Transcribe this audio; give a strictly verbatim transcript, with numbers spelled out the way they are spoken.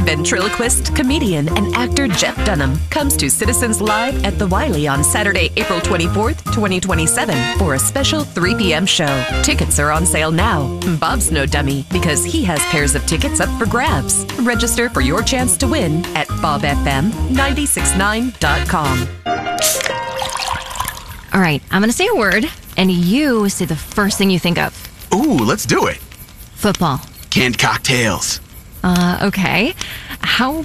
Ventriloquist, comedian, and actor Jeff Dunham comes to Citizens Live at the Wiley on Saturday, April twenty-fourth, twenty twenty-seven for a special three p.m. show. Tickets are on sale now. Bob's no dummy because he has pairs of tickets up for grabs. Register for your chance to win at bob f m nine six nine dot com. All right, I'm going to say a word, and you say the first thing you think of. Ooh, let's do it. Football. Canned cocktails. Uh, okay. How